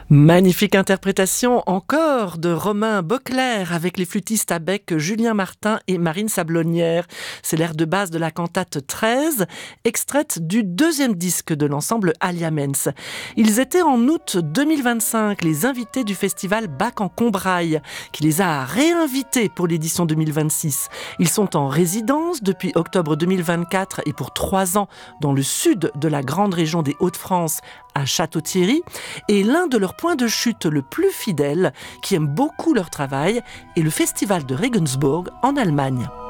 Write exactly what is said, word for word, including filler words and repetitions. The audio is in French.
Magnifique interprétation encore de Romain Beauclerc avec les flûtistes à bec Julien Martin et Marine Sablonnière. C'est l'air de base de la cantate treize, extraite du deuxième disque de l'ensemble Aliamens. Ils étaient en août deux mille vingt-cinq les invités du festival Bach en Combrailles, qui les a réinvités pour l'édition deux mille vingt-six. Ils sont en résidence depuis octobre deux mille vingt-quatre et pour trois ans dans le sud de la grande région des Hauts-de-France, à Château-Thierry, et l'un de leurs points de chute le plus fidèle, qui aime beaucoup leur travail, est le festival de Regensburg en Allemagne.